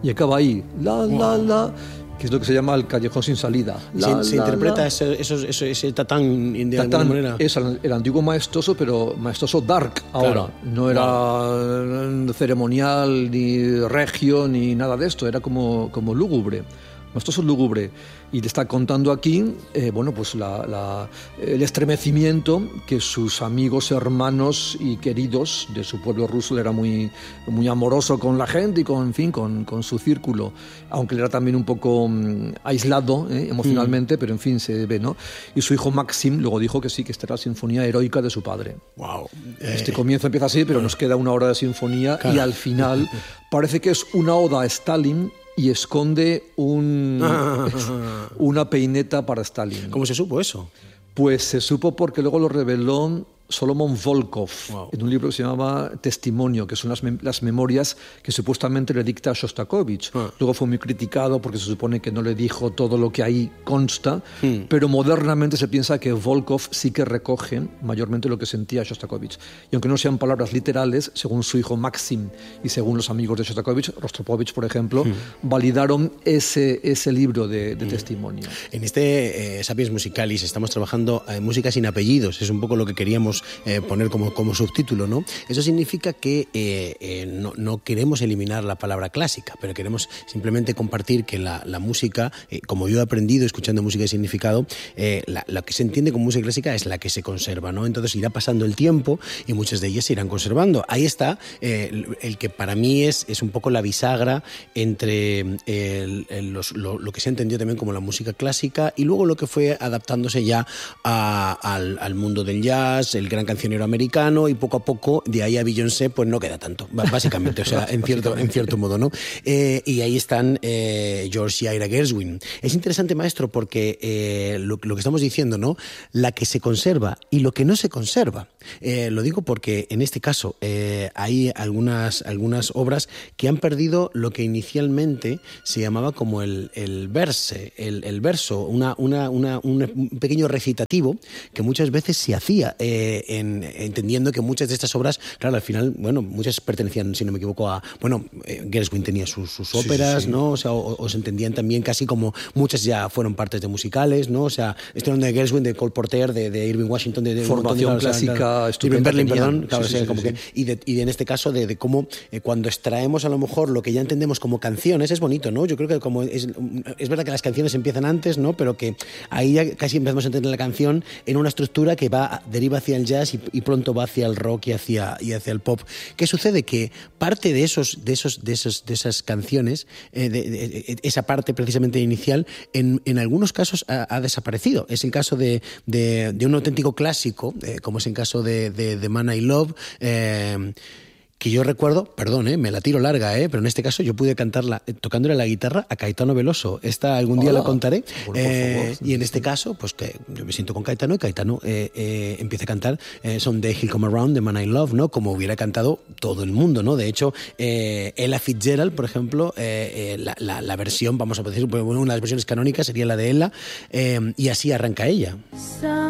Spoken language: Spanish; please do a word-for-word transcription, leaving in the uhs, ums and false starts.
y acaba ahí, la, la, la, que es lo que se llama el callejón sin salida. La, se se la, interpreta la. Ese, ese, ese, ese tatán de Tatán alguna manera. Es el, el antiguo maestoso, pero maestoso dark ahora. Claro. No era Wow. ceremonial, ni regio, ni nada de esto. Era como, como lúgubre. Maestoso lúgubre. Y le está contando aquí, eh, bueno, pues la, la, el estremecimiento que sus amigos, hermanos y queridos de su pueblo ruso, él era muy, muy amoroso con la gente y con, en fin, con, con su círculo, aunque él era también un poco um, aislado eh, emocionalmente, mm. pero en fin, se ve, ¿no? Y su hijo Maxim luego dijo que sí, que esta era la sinfonía heroica de su padre. Wow. Este eh, comienzo empieza así, pero nos queda una hora de sinfonía claro. y al final parece que es una oda a Stalin y esconde un, una peineta para Stalin. ¿Cómo se supo eso? Pues se supo porque luego lo reveló Solomon Volkov, wow. en un libro que se llamaba Testimonio, que son las, mem las memorias que supuestamente le dicta a Shostakovich. Ah. Luego fue muy criticado porque se supone que no le dijo todo lo que ahí consta, hmm. pero modernamente se piensa que Volkov sí que recoge mayormente lo que sentía Shostakovich. Y aunque no sean palabras literales, según su hijo Maxim y según los amigos de Shostakovich, Rostropovich, por ejemplo, hmm. validaron ese, ese libro de, de hmm. testimonio. En este eh, Sapiens Musicalis estamos trabajando en música sin apellidos, es un poco lo que queríamos Eh, poner como, como subtítulo, ¿no? Eso significa que eh, eh, no, no queremos eliminar la palabra clásica, pero queremos simplemente compartir que la, la música, eh, como yo he aprendido escuchando música de significado, eh, la, la que se entiende como música clásica es la que se conserva, ¿no? Entonces irá pasando el tiempo y muchas de ellas se irán conservando. Ahí está eh, el, el que para mí es, es un poco la bisagra entre el, el, los, lo, lo que se entendió también como la música clásica y luego lo que fue adaptándose ya a, al, al mundo del jazz, el gran cancionero americano, y poco a poco de ahí a Beyoncé pues no queda tanto, básicamente, o sea, en cierto, en cierto modo, ¿no? Eh, y ahí están eh, George y Ira Gershwin. Es interesante, maestro, porque eh, lo, lo que estamos diciendo, ¿no? La que se conserva y lo que no se conserva. Eh, lo digo porque en este caso eh, hay algunas, algunas obras que han perdido lo que inicialmente se llamaba como el, el verse, el, el verso, una, una, una, un pequeño recitativo que muchas veces se hacía eh, en, entendiendo que muchas de estas obras, claro, al final, bueno, muchas pertenecían, si no me equivoco, a, bueno, eh, Gershwin tenía sus, sus óperas, sí, sí, sí. ¿no? O sea, o, o se entendían también casi como muchas ya fueron partes de musicales, ¿no? O sea, estoy hablando de Gershwin, de Cole Porter, de, de Irving Washington, de, de formación de, clásica, claro, estupenda. Irving Berlin, tenían. perdón, claro, sí, o sea, sí, como sí, que, sí. y, de, y de, en este caso de, de cómo eh, cuando extraemos a lo mejor lo que ya entendemos como canciones, es bonito, ¿no? Yo creo que como es, es verdad que las canciones empiezan antes, ¿no? Pero que ahí ya casi empezamos a entender la canción en una estructura que va, deriva hacia el jazz y, y pronto va hacia el rock y hacia, y hacia el pop. ¿Qué sucede? Que parte de esos, de esos, de esos, de esas canciones, eh, de, de, de, esa parte precisamente inicial, en, en algunos casos ha, ha desaparecido. Es el caso de, de, de un auténtico clásico, eh, como es el caso de, de, de Man I Love, eh, que yo recuerdo, perdón, eh, me la tiro larga, eh, pero en este caso yo pude cantarla eh, tocándole la guitarra a Caetano Veloso. Esta algún día Hola. la contaré. Bueno, eh, y en este caso, pues que yo me siento con Caetano y Caetano eh, eh, empieza a cantar eh, Someday He'll Come Around de Man I Love, ¿no? Como hubiera cantado todo el mundo, ¿no? De hecho, eh, Ella Fitzgerald, por ejemplo, eh, eh, la, la, la versión, vamos a decir, bueno, una de las versiones canónicas sería la de Ella, eh, y así arranca ella.